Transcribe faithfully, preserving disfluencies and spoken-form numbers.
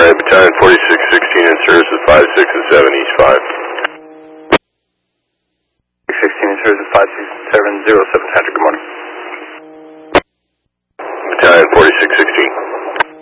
United Battalion forty-six sixteen in service at five six and seven East five. sixteen in service at five six seven zero seven, Patrick, good morning. Battalion forty-six sixteen.